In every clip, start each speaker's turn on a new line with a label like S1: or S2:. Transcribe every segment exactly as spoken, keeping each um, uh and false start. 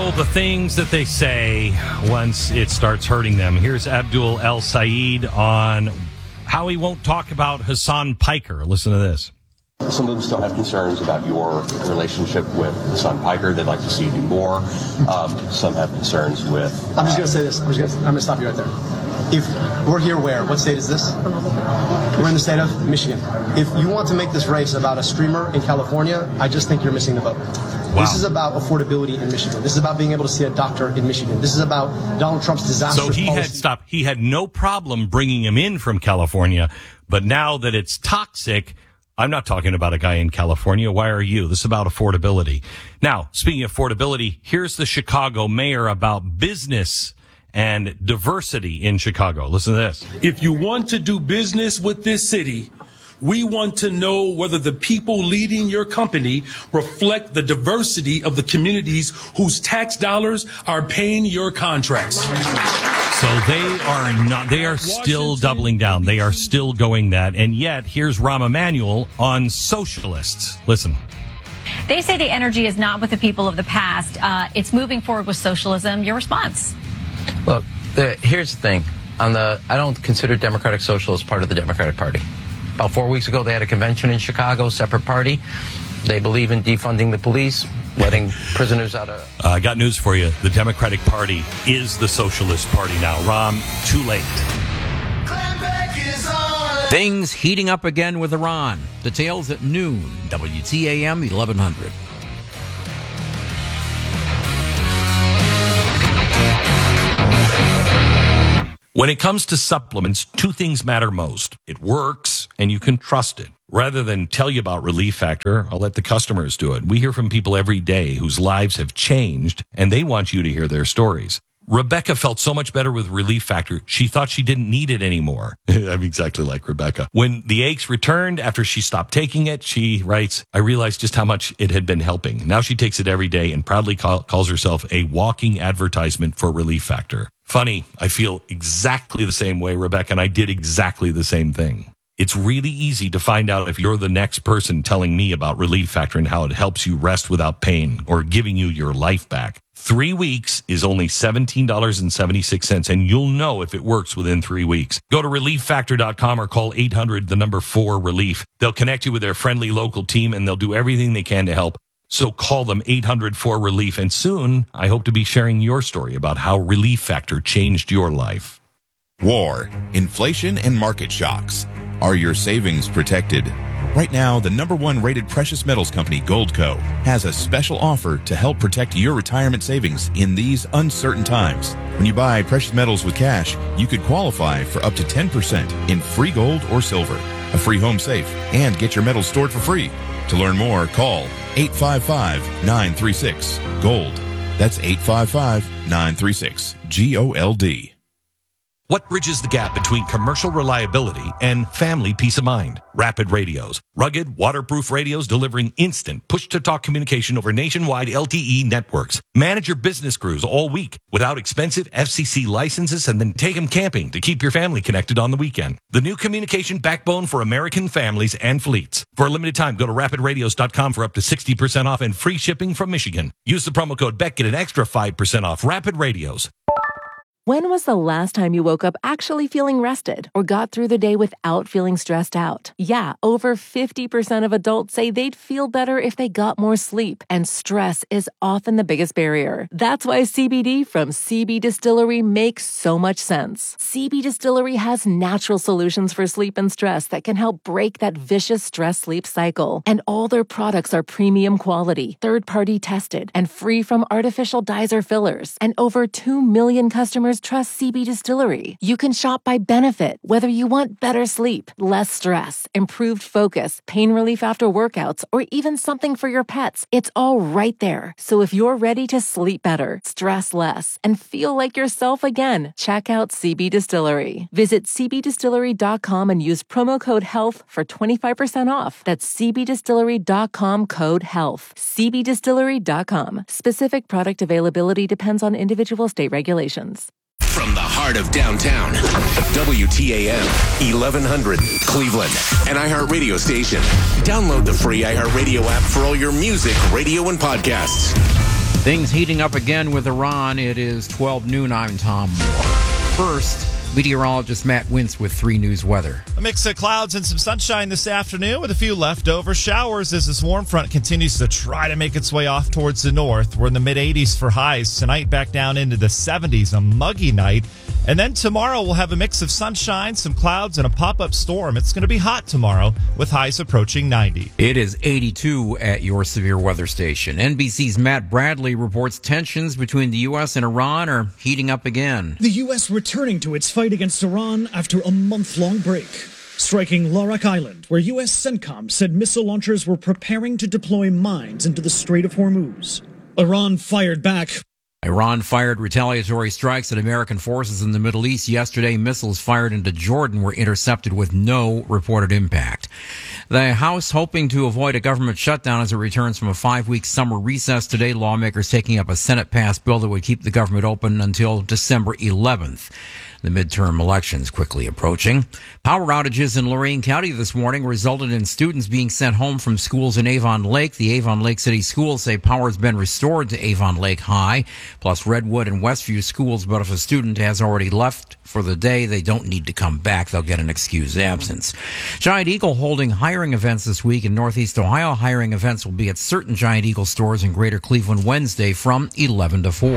S1: Oh, the things that they say once it starts hurting them. Here's Abdul El Sayed on how he won't talk about Hasan Piker. Listen to this.
S2: Some of them still have concerns about your relationship with Hasan Piker. They'd like to see you do more. Um, some have concerns with... Uh,
S3: I'm just going to say this. I'm, just gonna, I'm going to stop you right there. If we're here where? What state is this? We're in the state of Michigan. If you want to make this race about a streamer in California, I just think you're missing the boat. Wow. This is about affordability in Michigan. This is about being able to see a doctor in Michigan. This is about Donald Trump's disastrous
S1: So he
S3: policy.
S1: had stop. He had no problem bringing him in from California, but now that it's toxic, I'm not talking about a guy in California. Why are you? This is about affordability. Now, speaking of affordability, here's the Chicago mayor about business and diversity in Chicago. Listen to this.
S4: If you want to do business with this city, we want to know whether the people leading your company reflect the diversity of the communities whose tax dollars are paying your contracts.
S1: So they are not, they are still doubling down. They are still going that. And yet, here's Rahm Emanuel on socialists. Listen.
S5: They say the energy is not with the people of the past. Uh, it's moving forward with socialism. Your response?
S6: Look, the, here's the thing. On the, I don't consider Democratic Socialists part of the Democratic Party. About four weeks ago, they had a convention in Chicago, separate party. They believe in defunding the police, letting prisoners out of...
S1: I uh, got news for you. The Democratic Party is the Socialist Party now. Rahm, too late.
S7: Things heating up again with Iran. Details at noon. W T A M eleven hundred.
S1: When it comes to supplements, two things matter most. It works, and you can trust it. Rather than tell you about Relief Factor, I'll let the customers do it. We hear from people every day whose lives have changed, and they want you to hear their stories. Rebecca felt so much better with Relief Factor, she thought she didn't need it anymore. I'm exactly like Rebecca. When the aches returned after she stopped taking it, she writes, I realized just how much it had been helping. Now she takes it every day and proudly call, calls herself a walking advertisement for Relief Factor. Funny, I feel exactly the same way, Rebecca, and I did exactly the same thing. It's really easy to find out if you're the next person telling me about Relief Factor and how it helps you rest without pain or giving you your life back. Three weeks is only seventeen dollars and seventy-six cents, and you'll know if it works within three weeks. Go to relief factor dot com or call eight hundred, the number four, relief. They'll connect you with their friendly local team, and they'll do everything they can to help. So call them eight hundred four relief, and soon I hope to be sharing your story about how Relief Factor changed your life.
S8: War, inflation, and market shocks. Are your savings protected? Right now, the number one rated precious metals company, Goldco, has a special offer to help protect your retirement savings in these uncertain times. When you buy precious metals with cash, you could qualify for up to ten percent in free gold or silver, a free home safe, and get your metals stored for free. To learn more, call eight five five, nine three six, GOLD. That's eight five five, nine three six, G O L D.
S1: What bridges the gap between commercial reliability and family peace of mind? Rapid Radios. Rugged, waterproof radios delivering instant push-to-talk communication over nationwide L T E networks. Manage your business crews all week without expensive F C C licenses, and then take them camping to keep your family connected on the weekend. The new communication backbone for American families and fleets. For a limited time, go to rapid radios dot com for up to sixty percent off and free shipping from Michigan. Use the promo code B E C K, get an extra five percent off. Rapid Radios.
S9: When was the last time you woke up actually feeling rested or got through the day without feeling stressed out? Yeah, over fifty percent of adults say they'd feel better if they got more sleep, and stress is often the biggest barrier. That's why C B D from C B Distillery makes so much sense. C B Distillery has natural solutions for sleep and stress that can help break that vicious stress-sleep cycle. And all their products are premium quality, third-party tested, and free from artificial dyes or fillers. And over two million customers trust C B Distillery. You can shop by benefit, whether you want better sleep, less stress, improved focus, pain relief after workouts, or even something for your pets. It's all right there. So if you're ready to sleep better, stress less, and feel like yourself again, check out C B Distillery. Visit c b distillery dot com and use promo code HEALTH for twenty-five percent off. That's c b distillery dot com, code HEALTH. c b distillery dot com. Specific product availability depends on individual state regulations.
S10: From the heart of downtown, W T A M, eleven hundred, Cleveland, an iHeartRadio station. Download the free iHeartRadio app for all your music, radio, and podcasts.
S7: Things heating up again with Iran. It is twelve noon. I'm Tom Moore. First, meteorologist Matt Wintz with three News weather.
S11: A mix of clouds and some sunshine this afternoon with a few leftover showers as this warm front continues to try to make its way off towards the north. We're in the mid eighties for highs tonight, back down into the seventies, a muggy night. And then tomorrow we'll have a mix of sunshine, some clouds, and a pop-up storm. It's going to be hot tomorrow with highs approaching ninety.
S7: It is eighty-two at your severe weather station. N B C's Matt Bradley reports tensions between the U S and Iran are heating up again.
S12: The U S returning to its fight against Iran after a month-long break, striking Larak Island, where U S CENTCOM said missile launchers were preparing to deploy mines into the Strait of Hormuz. Iran fired back.
S7: Iran fired retaliatory strikes at American forces in the Middle East yesterday. Missiles fired into Jordan were intercepted with no reported impact. The House hoping to avoid a government shutdown as it returns from a five-week summer recess today. Lawmakers taking up a Senate-passed bill that would keep the government open until December eleventh. The midterm elections quickly approaching. Power outages in Lorain County this morning resulted in students being sent home from schools in Avon Lake. The Avon Lake City schools say power has been restored to Avon Lake High, plus Redwood and Westview schools. But if a student has already left for the day, they don't need to come back. They'll get an excused absence. Giant Eagle holding hiring events this week in Northeast Ohio. Hiring events will be at certain Giant Eagle stores in Greater Cleveland Wednesday from eleven to four.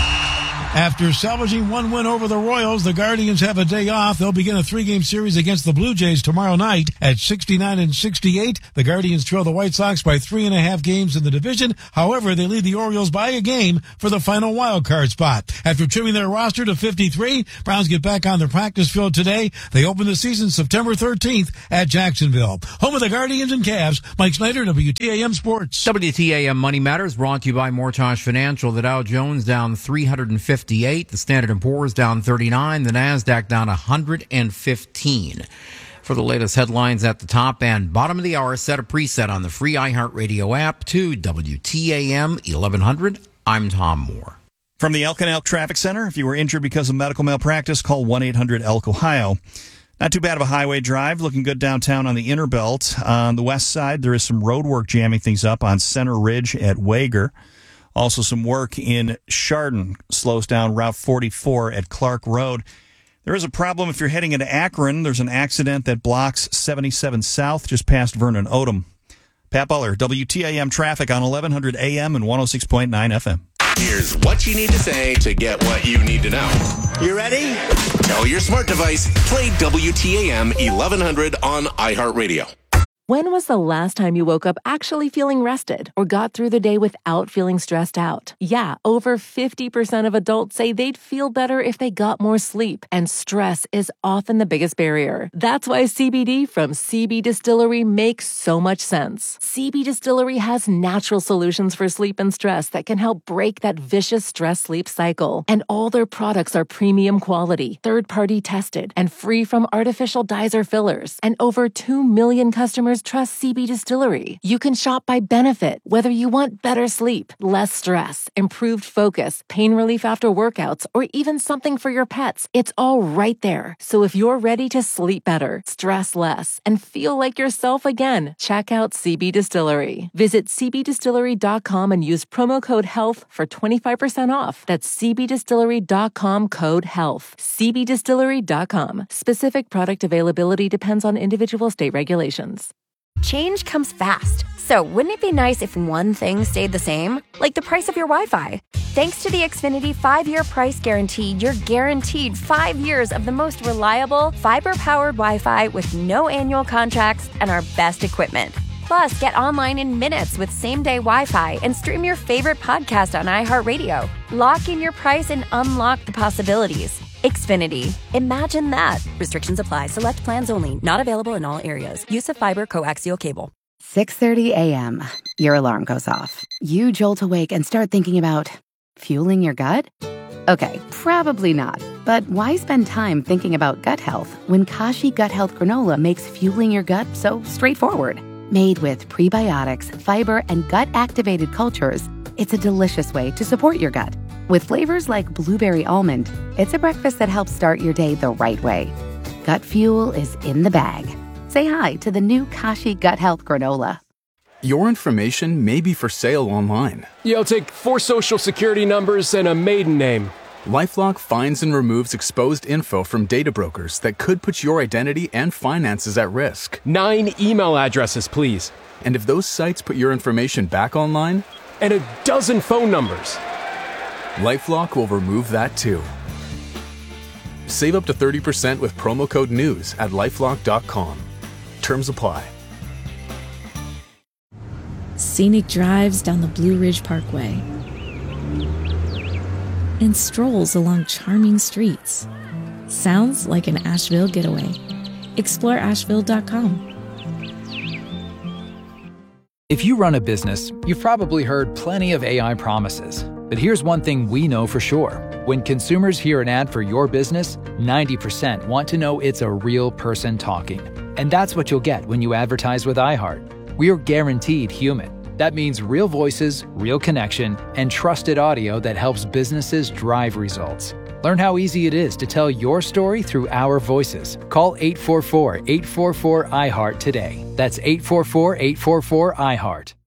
S13: After salvaging one win over the Royals, the Guardians have a day off. They'll begin a three-game series against the Blue Jays tomorrow night at sixty-nine and sixty-eight. The Guardians trail the White Sox by three and a half games in the division. However, they lead the Orioles by a game for the final wild card spot. After trimming their roster to fifty-three, Browns get back on the practice field today. They open the season September thirteenth at Jacksonville. Home of the Guardians and Cavs, Mike Snyder, W T A M Sports.
S7: W T A M Money Matters brought to you by Mortgage Financial. The Dow Jones down three hundred fifty. fifty-eight. The Standard and Poor's down thirty-nine. The NASDAQ down one hundred fifteen. For the latest headlines at the top and bottom of the hour, set a preset on the free iHeartRadio app to W T A M eleven hundred. I'm Tom Moore.
S14: From the Elk and Elk Traffic Center, if you were injured because of medical malpractice, call one eight hundred elk ohio. Not too bad of a highway drive. Looking good downtown on the inner belt. On the west side, there is some road work jamming things up on Center Ridge at Wager. Also some work in Chardon slows down Route forty-four at Clark Road. There is a problem if you're heading into Akron. There's an accident that blocks seventy-seven South just past Vernon Odom. Pat Butler, W T A M traffic on eleven hundred A M and one oh six point nine F M.
S10: Here's what you need to say to get what you need to know.
S15: You ready?
S10: Tell your smart device, play W T A M eleven hundred on iHeartRadio.
S9: When was the last time you woke up actually feeling rested or got through the day without feeling stressed out? Yeah, over fifty percent of adults say they'd feel better if they got more sleep, and stress is often the biggest barrier. That's why C B D from C B Distillery makes so much sense. C B Distillery has natural solutions for sleep and stress that can help break that vicious stress-sleep cycle. And all their products are premium quality, third-party tested, and free from artificial dyes or fillers. And over two million customers trust C B Distillery. You can shop by benefit, whether you want better sleep, less stress, improved focus, pain relief after workouts, or even something for your pets. It's all right there. So if you're ready to sleep better, stress less, and feel like yourself again, check out C B Distillery. Visit c b distillery dot com and use promo code HEALTH for twenty-five percent off. That's c b distillery dot com code HEALTH. c b distillery dot com. Specific product availability depends on individual state regulations.
S16: Change comes fast, so wouldn't it be nice if one thing stayed the same? Like the price of your Wi-Fi. Thanks to the Xfinity five-year price guarantee, you're guaranteed five years of the most reliable, fiber-powered Wi-Fi with no annual contracts and our best equipment. Plus, get online in minutes with same-day Wi-Fi and stream your favorite podcast on iHeartRadio. Lock in your price and unlock the possibilities. Xfinity. Imagine that. Restrictions apply. Select plans only. Not available in all areas. Use of fiber coaxial cable.
S17: six thirty a.m. Your alarm goes off. You jolt awake and start thinking about fueling your gut? Okay, probably not. But why spend time thinking about gut health when Kashi Gut Health Granola makes fueling your gut so straightforward? Made with prebiotics, fiber, and gut-activated cultures, it's a delicious way to support your gut. With flavors like blueberry almond, it's a breakfast that helps start your day the right way. Gut fuel is in the bag. Say hi to the new Kashi Gut Health Granola.
S15: Your information may be for sale online.
S18: Yeah, I'll take four social security numbers and a maiden name.
S15: LifeLock finds and removes exposed info from data brokers that could put your identity and finances at risk.
S18: Nine email addresses, please.
S15: And if those sites put your information back online?
S18: And a dozen phone numbers.
S15: LifeLock will remove that too. Save up to thirty percent with promo code NEWS at lifelock dot com. Terms apply.
S19: Scenic drives down the Blue Ridge Parkway and strolls along charming streets. Sounds like an Asheville getaway. Explore asheville dot com.
S20: If you run a business, you've probably heard plenty of A I promises. But here's one thing we know for sure. When consumers hear an ad for your business, ninety percent want to know it's a real person talking. And that's what you'll get when you advertise with iHeart. We're guaranteed human. That means real voices, real connection, and trusted audio that helps businesses drive results. Learn how easy it is to tell your story through our voices. Call eight four four, eight four four, I heart today. That's eight four four, eight four four, I heart.